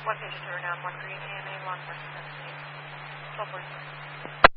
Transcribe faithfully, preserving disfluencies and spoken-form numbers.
One patient to down, one green, A M A, one person seventeen. twelve forty-six.